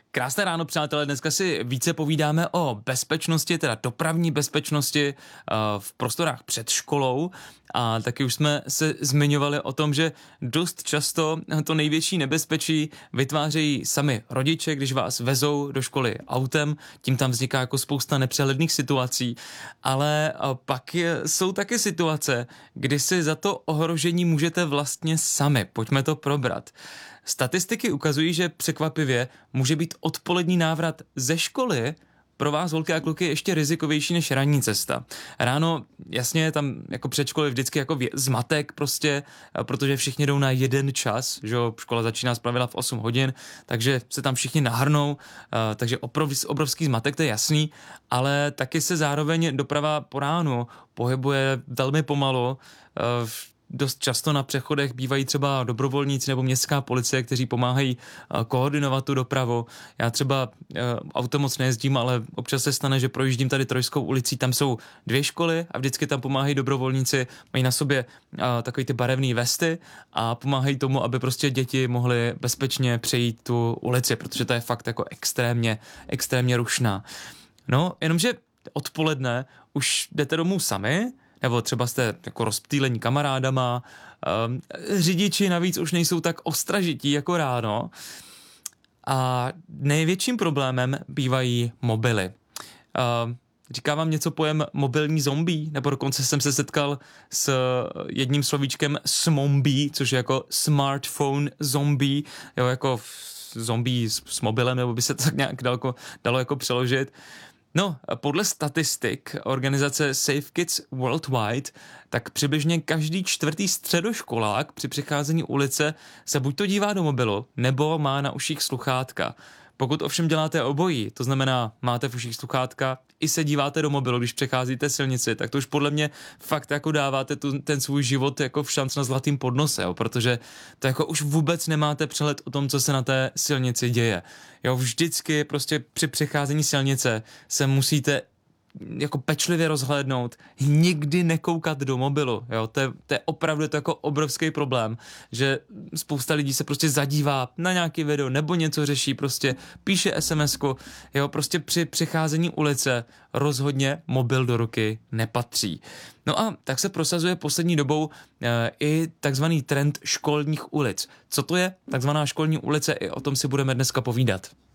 Krásné ráno, přátelé. Dneska si více povídáme o bezpečnosti, teda dopravní bezpečnosti v prostorách před školou. A taky už jsme se zmiňovali o tom, že dost často to největší nebezpečí vytvářejí sami rodiče, když vás vezou do školy autem. Tím tam vzniká jako spousta nepřehledných situací. Ale pak jsou taky situace, kdy si za to ohrožení můžete vlastně sami. Pojďme to probrat. Statistiky ukazují, že překvapivě může být odpolední návrat ze školy pro vás, holky a kluky, ještě rizikovější než ranní cesta. Ráno, jasně, tam jako před školy vždycky jako zmatek prostě, protože všichni jdou na jeden čas, že jo, škola začíná zpravidla v 8 hodin, takže se tam všichni nahrnou, takže obrovský zmatek, to je jasný, ale taky se zároveň doprava po ránu pohybuje velmi pomalu. Dost často na přechodech bývají třeba dobrovolníci nebo městská policie, kteří pomáhají koordinovat tu dopravu. Já třeba auto moc nejezdím, ale občas se stane, že projíždím tady Trojskou ulicí, tam jsou 2 školy a vždycky tam pomáhají dobrovolníci, mají na sobě takový ty barevné vesty a pomáhají tomu, aby prostě děti mohly bezpečně přejít tu ulici, protože to je fakt jako extrémně rušná. No, jenomže odpoledne už jdete domů sami, nebo třeba jste jako rozptýlení kamarádama, řidiči navíc už nejsou tak ostražití jako ráno a největším problémem bývají mobily. Říká vám něco pojem mobilní zombie, nebo dokonce jsem se setkal s jedním slovíčkem smombie, což je jako smartphone zombie, jo, jako zombie s mobilem, nebo by se to tak nějak dalo jako přeložit. No, podle statistik organizace Safe Kids Worldwide, tak přibližně každý 4. středoškolák při přecházení ulice se buď to dívá do mobilu, nebo má na uších sluchátka. Pokud ovšem děláte obojí, to znamená, máte v uších sluchátka i se díváte do mobilu, když přecházíte silnici, tak to už podle mě fakt jako dáváte ten svůj život jako v šanc na zlatým podnose, jo, protože to jako už vůbec nemáte přehled o tom, co se na té silnici děje. Jo, vždycky prostě při přecházení silnice se musíte jako pečlivě rozhlédnout, nikdy nekoukat do mobilu, jo, to je opravdu to jako obrovský problém, že spousta lidí se prostě zadívá na nějaký video nebo něco řeší, prostě píše SMS-ku, jo, prostě při přecházení ulice rozhodně mobil do ruky nepatří. No a tak se prosazuje poslední dobou i takzvaný trend školních ulic. Co to je takzvaná školní ulice? I o tom si budeme dneska povídat.